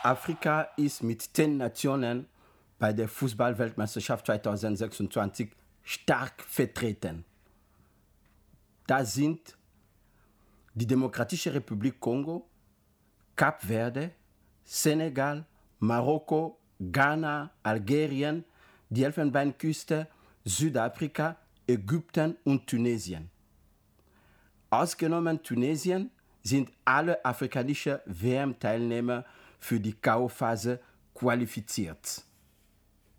Afrika ist mit 10 Nationen bei der Fußball-Weltmeisterschaft 2026 stark vertreten. Da sind die Demokratische Republik Kongo, Kap Verde, Senegal, Marokko, Ghana, Algerien, die Elfenbeinküste, Südafrika, Ägypten und Tunesien. Ausgenommen Tunesien sind alle afrikanischen WM-Teilnehmer für die K.O.-Phase qualifiziert.